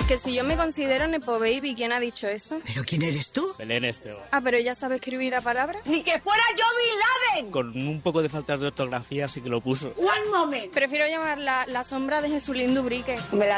Que si yo me considero Nepo Baby, ¿quién ha dicho eso? ¿Pero quién eres tú? Belén Esteban. Ah, pero ella sabe escribir la palabra. ¡Ni que fuera yo Bin Laden! Con un poco de faltas de ortografía sí que lo puso. One moment. Prefiero llamarla la sombra de Jesulín Dubrique. Me la